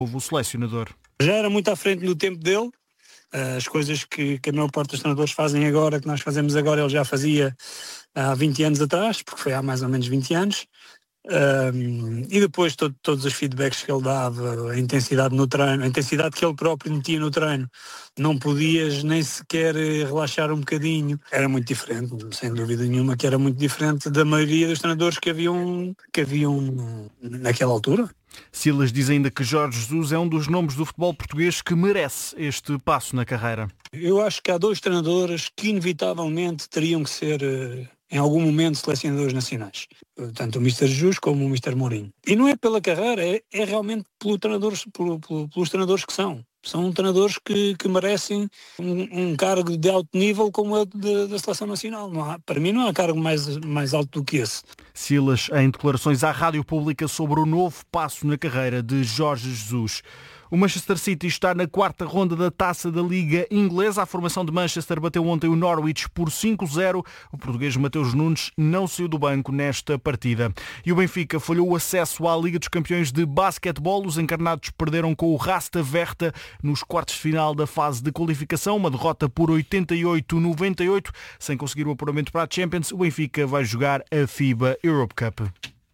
Houve o selecionador. Já era muito à frente no tempo dele. As coisas que a maior parte dos treinadores fazem agora, que nós fazemos agora, ele já fazia há 20 anos atrás, porque foi há mais ou menos 20 anos. E depois todos os feedbacks que ele dava, a intensidade no treino, a intensidade que ele próprio metia no treino, não podias nem sequer relaxar um bocadinho. Era muito diferente, sem dúvida nenhuma, que era muito diferente da maioria dos treinadores que haviam naquela altura. Silas diz ainda que Jorge Jesus é um dos nomes do futebol português que merece este passo na carreira. Eu acho que há 2 treinadores que inevitavelmente teriam que ser, em algum momento, selecionadores nacionais. Tanto o Mr. Jesus como o Mr. Mourinho. E não é pela carreira, é realmente pelos treinadores que são. São treinadores que merecem um cargo de alto nível como é da Seleção Nacional. Para mim não há cargo mais alto do que esse. Silas, em declarações à Rádio Pública sobre o novo passo na carreira de Jorge Jesus. O Manchester City está na 4ª ronda da Taça da Liga Inglesa. A formação de Manchester bateu ontem o Norwich por 5-0. O português Mateus Nunes não saiu do banco nesta partida. E o Benfica falhou o acesso à Liga dos Campeões de Basquetebol. Os encarnados perderam com o Rasta Verta nos quartos de final da fase de qualificação. Uma derrota por 88-98. Sem conseguir o apuramento para a Champions, o Benfica vai jogar a FIBA Europe Cup.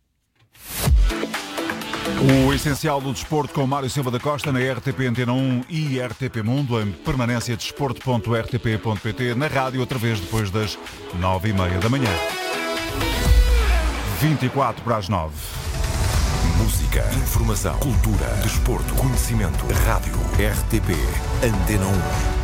O essencial do desporto com Mário Silva da Costa na RTP Antena 1 e RTP Mundo, em permanência desporto.rtp.pt, na rádio outra vez depois das 9h30 da manhã. 24 para as 9. Música, informação, cultura, desporto, conhecimento, rádio, RTP Antena 1.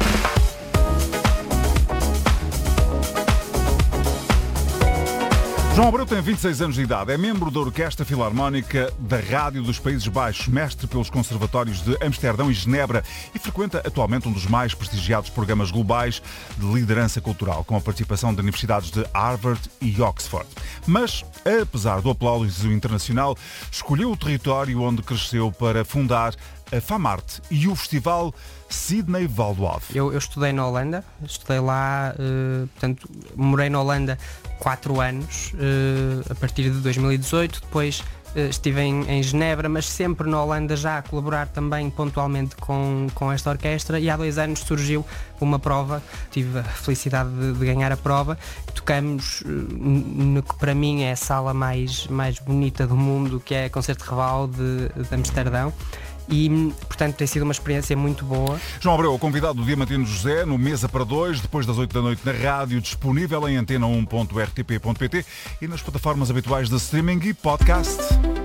João Abreu tem 26 anos de idade, é membro da Orquestra Filarmónica da Rádio dos Países Baixos, mestre pelos conservatórios de Amsterdão e Genebra e frequenta atualmente um dos mais prestigiados programas globais de liderança cultural, com a participação de universidades de Harvard e Oxford. Mas, apesar do aplauso internacional, escolheu o território onde cresceu para fundar a FAMART e o Festival Sydney Waldorf. Eu estudei na Holanda, estudei lá, portanto, morei na Holanda 4 anos, a partir de 2018, depois estive em Genebra, mas sempre na Holanda já a colaborar também pontualmente com esta orquestra, e há 2 anos surgiu uma prova, tive a felicidade de ganhar a prova, tocamos no que para mim é a sala mais bonita do mundo, que é a Concerto Reval de Amsterdão. E, portanto, tem sido uma experiência muito boa. João Abreu, convidado do Diamantino José, no Mesa para 2, depois das 8 da noite na rádio, disponível em antena1.rtp.pt e nas plataformas habituais de streaming e podcast.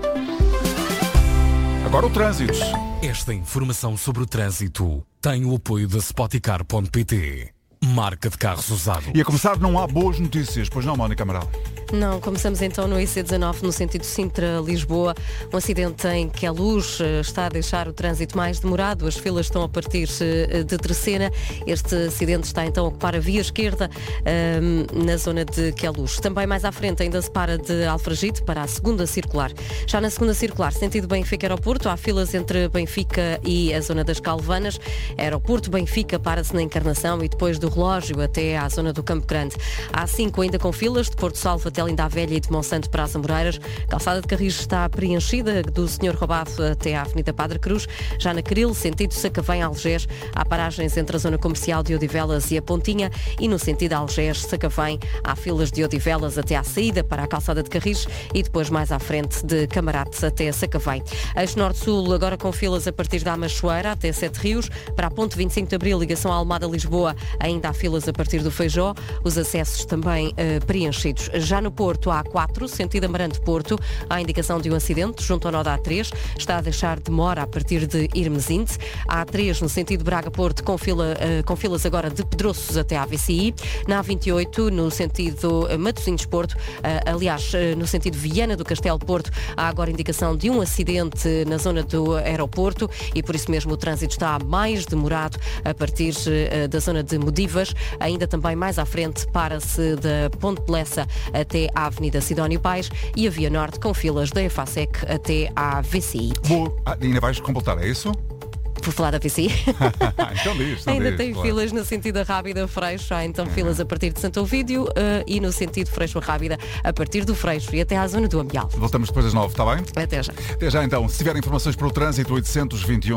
Agora o trânsito. Esta informação sobre o trânsito tem o apoio da Spoticar.pt, marca de carros usados. E a começar, não há boas notícias, pois não, Mónica Amaral? Não, começamos então no IC19, no sentido Sintra-Lisboa. Um acidente em Queluz está a deixar o trânsito mais demorado. As filas estão a partir de Terceira. Este acidente está então a ocupar a via esquerda na zona de Queluz. Também mais à frente ainda se para de Alfragide para a segunda circular. Já na segunda circular, sentido Benfica-Aeroporto, há filas entre Benfica e a zona das Calvanas. Aeroporto-Benfica para-se na Encarnação e depois do Relógio até à zona do Campo Grande. Há 5 ainda com filas de Porto Salvo até Linda Velha e de Monsanto para as Amoreiras. Calçada de Carris está preenchida do Senhor Roubado até à Avenida Padre Cruz. Já na Caril, sentido Sacavém-Algés, há paragens entre a zona comercial de Odivelas e a Pontinha, e no sentido Algés-Sacavém há filas de Odivelas até à saída para a Calçada de Carris e depois mais à frente de Camarates até Sacavém. Eixo Norte-Sul agora com filas a partir da Amachoeira até Sete Rios. Para a ponte 25 de Abril, ligação à Almada-Lisboa, ainda há filas a partir do Feijó. Os acessos também preenchidos. Já no Porto, há A4, sentido Amarante-Porto, há indicação de um acidente junto ao nó da A3, está a deixar demora a partir de Irmesinde. A A3 no sentido Braga-Porto, com filas agora de Pedroços até à VCI. Na A28, no sentido Matosinhos-Porto, aliás, no sentido Viana do Castelo-Porto, há agora indicação de um acidente na zona do aeroporto e por isso mesmo o trânsito está mais demorado a partir da zona de Modivas. Ainda também mais à frente para-se da Ponte de Lessa até à Avenida Sidónio Pais e a Via Norte com filas da EFASEC até à VCI. Ainda vais completar, é isso? por falar da PC. Ainda tem filas no sentido Rábida Freixo. Há então filas a partir de Santo Ovídio e no sentido Freixo Rábida a partir do Freixo e até à zona do Amial. Voltamos depois das 9, está bem? Até já. Até já então. Se tiver informações para o trânsito, 821